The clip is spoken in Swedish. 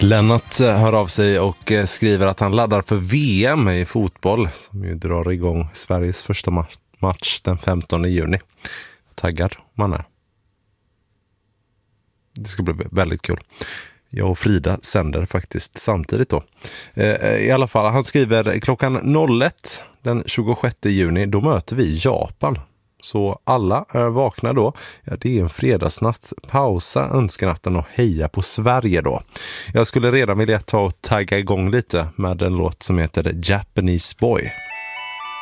Lennart hör av sig och skriver att han laddar för VM i fotboll som ju drar igång Sveriges första match den 15 juni. Taggad man är. Det ska bli väldigt kul. Jag och Frida sänder faktiskt samtidigt då. I alla fall, han skriver klockan 01 den 26 juni, då möter vi Japan. Så alla vaknar då. Ja, det är en fredagsnatt. Pausa önskenatten och heja på Sverige då. Jag skulle redan vilja ta och tagga igång lite med en låt som heter Japanese Boy.